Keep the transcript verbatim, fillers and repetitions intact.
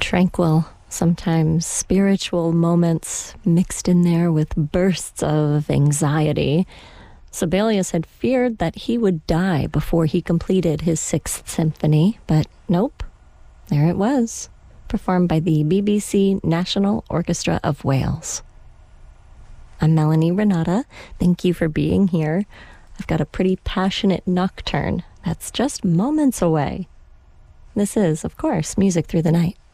tranquil, sometimes spiritual moments mixed in there with bursts of anxiety. Sibelius had feared that he would die before he completed his Sixth Symphony, but nope, there it was, performed by the B B C National Orchestra of Wales. I'm Melanie Renata. Thank you for being here. I've got a pretty passionate nocturne that's just moments away. This is, of course, Music Through the Night.